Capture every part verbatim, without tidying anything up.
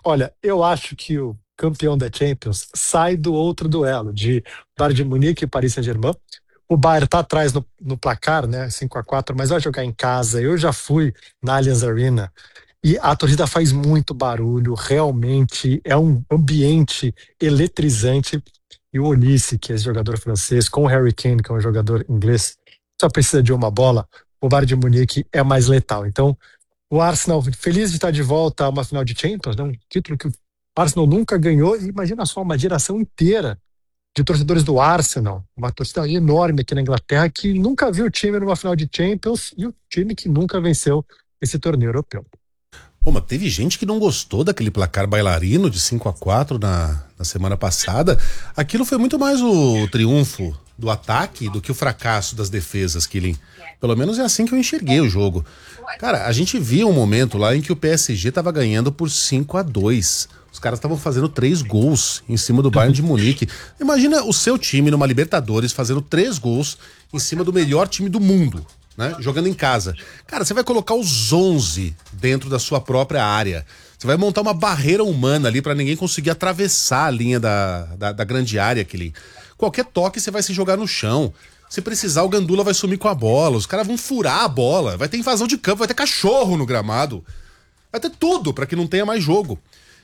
Olha, eu acho que o campeão da Champions sai do outro duelo, de Bayern de Munique e Paris Saint-Germain. O Bayern tá atrás no, no placar, né, cinco a quatro, mas vai jogar em casa. Eu já fui na Allianz Arena e a torcida faz muito barulho, realmente é um ambiente eletrizante. E o Olise, que é esse jogador francês, com o Harry Kane, que é um jogador inglês, só precisa de uma bola. O Bayern de Munique é mais letal. Então, o Arsenal, feliz de estar de volta a uma final de Champions, né? Um título que o Arsenal nunca ganhou. E imagina só, uma geração inteira de torcedores do Arsenal, uma torcida enorme aqui na Inglaterra, que nunca viu o time numa final de Champions e o time que nunca venceu esse torneio europeu. Pô, mas teve gente que não gostou daquele placar bailarino de cinco a quatro na, na semana passada. Aquilo foi muito mais o triunfo do ataque do que o fracasso das defesas, Killing. Pelo menos é assim que eu enxerguei o jogo. Cara, a gente via um momento lá em que o P S G tava ganhando por cinco a dois. Os caras estavam fazendo três gols em cima do Bayern de Munique. Imagina o seu time numa Libertadores fazendo três gols em cima do melhor time do mundo, né? Jogando em casa. Cara, você vai colocar os onze dentro da sua própria área. Você vai montar uma barreira humana ali pra ninguém conseguir atravessar a linha da, da, da grande área. Aquele. Qualquer toque você vai se jogar no chão. Se precisar, o Gandula vai sumir com a bola. Os caras vão furar a bola. Vai ter invasão de campo, vai ter cachorro no gramado. Vai ter tudo pra que não tenha mais jogo.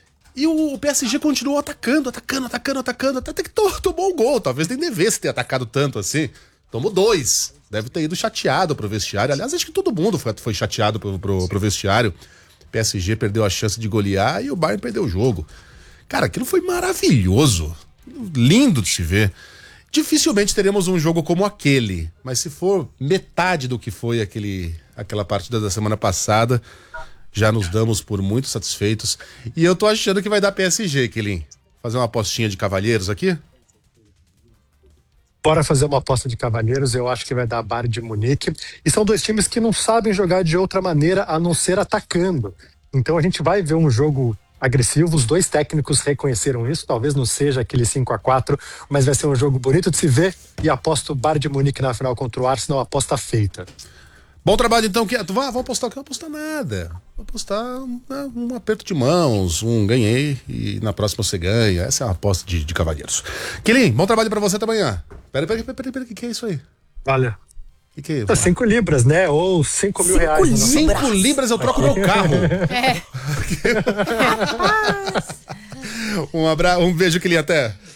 E o P S G continuou atacando, atacando, atacando, atacando, até que to- tomou o gol. Talvez nem devesse ter atacado tanto assim. Tomou dois. Deve ter ido chateado pro vestiário. Aliás, acho que todo mundo foi, foi chateado pro, pro, pro vestiário. O P S G perdeu a chance de golear e o Bayern perdeu o jogo. Cara, aquilo foi maravilhoso. Lindo de se ver. Dificilmente teremos um jogo como aquele. Mas se for metade do que foi aquele, aquela partida da semana passada, já nos damos por muito satisfeitos. E eu tô achando que vai dar P S G, Kilin. Fazer uma apostinha de cavalheiros aqui? Bora fazer uma aposta de cavalheiros, eu acho que vai dar Bayern de Munique. E são dois times que não sabem jogar de outra maneira a não ser atacando. Então a gente vai ver um jogo agressivo, os dois técnicos reconheceram isso, talvez não seja aquele cinco a quatro, mas vai ser um jogo bonito de se ver e aposto Bayern de Munique na final contra o Arsenal, aposta feita. Bom trabalho então, que vá, vou apostar o que? Não vou apostar nada. Vou apostar né, um aperto de mãos, um ganhei e na próxima você ganha. Essa é uma aposta de, de cavalheiros. Kilin, bom trabalho pra você até amanhã. Peraí, peraí, peraí, peraí, o que, que é isso aí? Olha. Que que é? Cinco libras, né? Ou cinco mil reais. Libras. Cinco libras eu troco meu carro. É. um, abra... um beijo, Kilin, até.